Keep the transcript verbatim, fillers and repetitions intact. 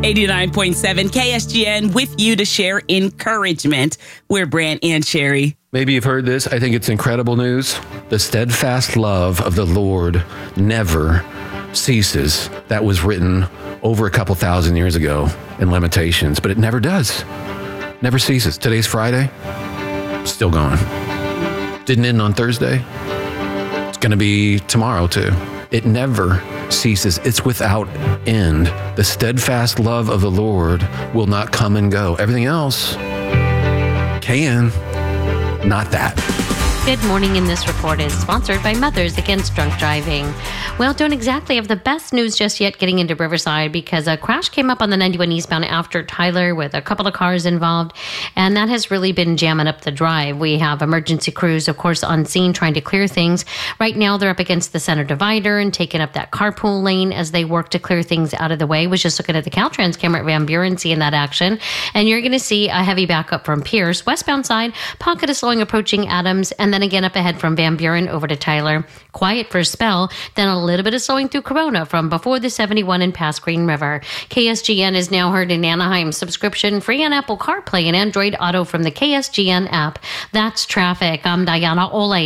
eighty-nine point seven K S G N with you to share encouragement. We're Brant and Sherry. Maybe you've heard this. I think it's incredible news. The steadfast love of the Lord never ceases. That was written over a couple thousand years ago in Lamentations, but it never does. Never ceases. Today's Friday. Still going. Didn't end on Thursday. It's going to be tomorrow too. It never ceases. It's without end. The steadfast love of the Lord will not come and go. Everything else can, not that. Good morning, and this report is sponsored by Mothers Against Drunk Driving. Well, don't exactly have the best news just yet getting into Riverside because a crash came up on the ninety-one eastbound after Tyler with a couple of cars involved, and that has really been jamming up the drive. We have emergency crews, of course, on scene trying to clear things. Right now, they're up against the center divider and taking up that carpool lane as they work to clear things out of the way. Was just looking at the Caltrans camera at Van Buren, seeing that action, and you're going to see a heavy backup from Pierce, westbound side, pocket of slowing approaching Adams, and then again up ahead from Van Buren over to Tyler. Quiet for a spell, then a little bit of slowing through Corona from before the seventy-one and past Green River. K S G N is now heard in Anaheim. Subscription free on Apple CarPlay and Android Auto from the K S G N app. That's traffic. I'm Diana Ole.